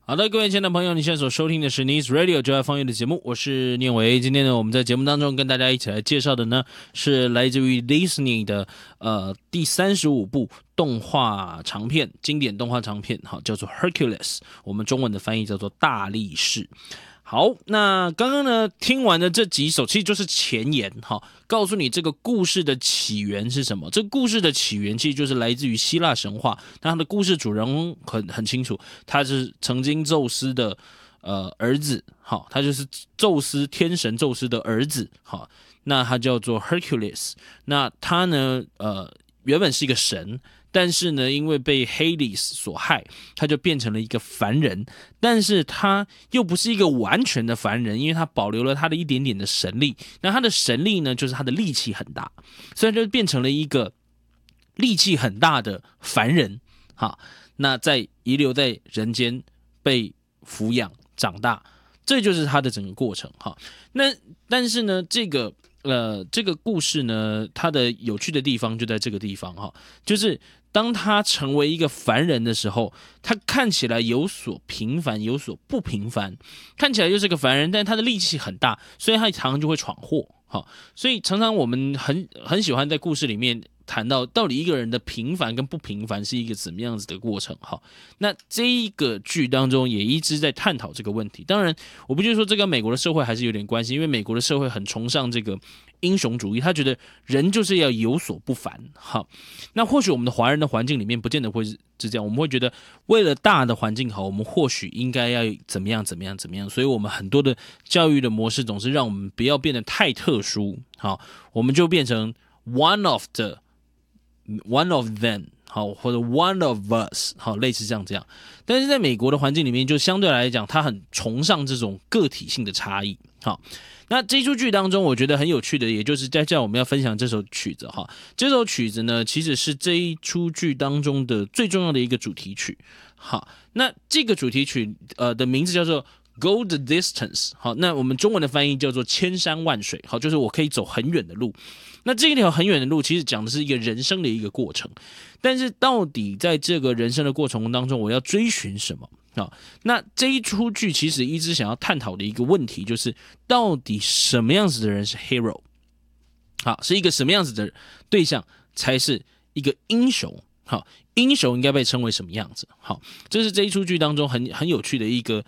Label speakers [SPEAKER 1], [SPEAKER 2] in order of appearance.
[SPEAKER 1] 好的，各位亲爱的朋友，你现在所收听的是 Nice Radio 就爱放乐的节目，我是念维。今天呢，我们在节目当中跟大家一起来介绍的呢，是来自于 Disney 的第35部动画长片，经典动画长片，好，叫做 Hercules， 我们中文的翻译叫做大力士。好，那刚刚呢听完的这几首，其实就是前言哈，告诉你这个故事的起源是什么。这个故事的起源其实就是来自于希腊神话，那他的故事主人公很清楚，他是曾经宙斯的儿子，好，他就是天神宙斯的儿子，好，那他叫做 Hercules， 那他呢原本是一个神。但是呢，因为被 Hades 所害，他就变成了一个凡人。但是他又不是一个完全的凡人，因为他保留了他的一点点的神力。那他的神力呢，就是他的力气很大，所以就变成了一个力气很大的凡人。好，那遗留在人间被抚养长大，这就是他的整个过程。好，那但是呢，这个故事呢，它的有趣的地方就在这个地方哈，就是当他成为一个凡人的时候，他看起来有所平凡，有所不平凡，看起来就是个凡人，但他的力气很大，所以他常常就会闯祸。好，所以常常我们很喜欢在故事里面谈到底一个人的平凡跟不平凡是一个怎么样子的过程。好，那这一个剧当中也一直在探讨这个问题。当然，我不就是说这跟美国的社会还是有点关系，因为美国的社会很崇尚这个英雄主义，他觉得人就是要有所不凡。好，那或许我们的华人的环境里面不见得会是这样，我们会觉得为了大的环境好，我们或许应该要怎么样，所以我们很多的教育的模式总是让我们不要变得太特殊。好，我们就变成 one of them， 好，或者 one of us， 好，类似这样。但是在美国的环境里面，就相对来讲，他很崇尚这种个体性的差异。好，那这出剧当中，我觉得很有趣的，也就是在我们要分享这首曲子哈。这首曲子呢，其实是这一出剧当中的最重要的一个主题曲。好，那这个主题曲的名字叫做Go the distance， 好，那我们中文的翻译叫做千山万水，好，就是我可以走很远的路。那这一条很远的路，其实讲的是一个人生的一个过程，但是到底在这个人生的过程当中，我要追寻什么？好，那这一出剧其实一直想要探讨的一个问题，就是到底什么样子的人是 hero？ 好，是一个什么样子的对象才是一个英雄？好，英雄应该被称为什么样子？好，这是这一出剧当中很有趣的一个